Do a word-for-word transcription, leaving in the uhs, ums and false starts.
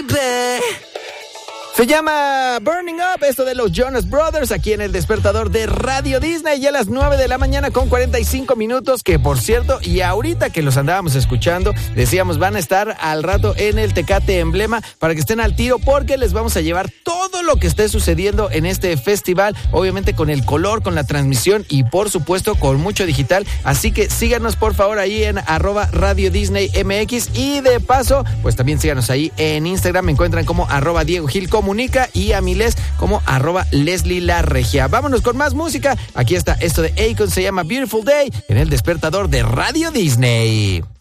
Se llama Burning Up, esto de los Jonas Brothers, aquí en el despertador de Radio Disney, ya a las nueve de la mañana con cuarenta y cinco minutos, que por cierto, y ahorita que los andábamos escuchando, decíamos, van a estar al rato en el Tecate Emblema para que estén al tiro, porque les vamos a llevar todo lo que esté sucediendo en este festival, obviamente con el color, con la transmisión y por supuesto con mucho digital, así que síganos por favor ahí en arroba Radio Disney M X, y de paso, pues también síganos ahí en Instagram, me encuentran como arroba Diego Gil Comunica, y a Miles como arroba Leslie La Regia. Vámonos con más música. Aquí está esto de Akon, se llama Beautiful Day, en el despertador de Radio Disney.